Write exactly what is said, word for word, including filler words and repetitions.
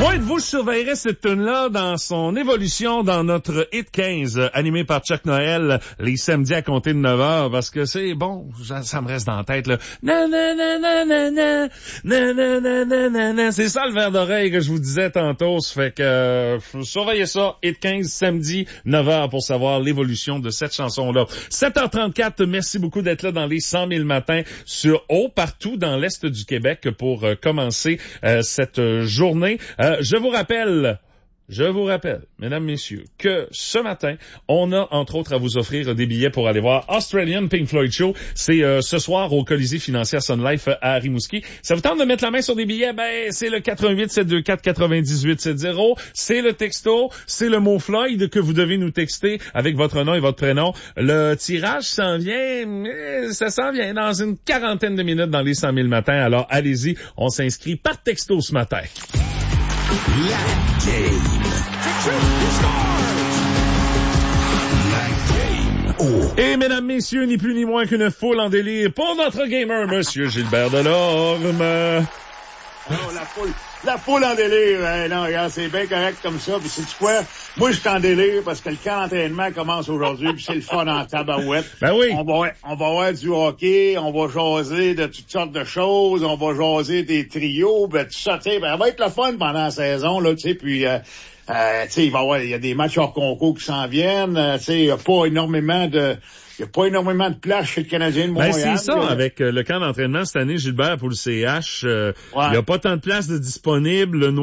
Moi et vous, je surveillerai cette tune-là dans son évolution dans notre Hit quinze, euh, animé par Chuck Noël, les samedis à compter de neuf heures, parce que c'est bon, ça, ça me reste dans la tête, là. Na, na, na, na, na, na, na, na, na, na, na, na. C'est ça le verre d'oreille que je vous disais tantôt, ça fait que euh, surveillez ça, Hit quinze, samedi, neuf heures, pour savoir l'évolution de cette chanson-là. sept heures trente-quatre, merci beaucoup d'être là dans les cent mille matins sur haut, partout dans l'Est du Québec pour euh, commencer euh, cette euh, journée. Euh, je vous rappelle, je vous rappelle, mesdames, messieurs, que ce matin, on a, entre autres, à vous offrir des billets pour aller voir Australian Pink Floyd Show. C'est euh, ce soir au Colisée financière Sun Life à Rimouski. Ça vous tente de mettre la main sur des billets? Ben, c'est le quatre un huit sept deux quatre neuf huit sept zéro. C'est le texto, c'est le mot Floyd que vous devez nous texter avec votre nom et votre prénom. Le tirage s'en vient, ça s'en vient dans une quarantaine de minutes dans les cent mille matins. Alors, allez-y, on s'inscrit par texto ce matin. La game. La game. Oh. Et mesdames, messieurs, ni plus ni moins qu'une foule en délire pour notre gamer, Monsieur Gilbert Delorme. Non, la foule, la foule en délire. Hein, non, regarde, c'est bien correct comme ça. Puis sais-tu quoi? Moi, je suis en délire parce que le camp d'entraînement commence aujourd'hui, puis c'est le fun en tabarouette. Ben oui. On va, on va avoir du hockey, on va jaser de toutes sortes de choses, on va jaser des trios, ben tout ça, tu sais, ben, ça va être le fun pendant la saison, là, tu sais, puis... Euh, Euh, tu sais, il va y avoir, il y a des matchs hors concours qui s'en viennent. Euh, tu sais, il n'y a pas énormément de, il y a pas énormément de places chez le Canadien de Montréal. Ben c'est ça, là. avec euh, le camp d'entraînement cette année, Gilbert, pour le C H, il euh, ouais. n'y a pas tant de places de disponibles.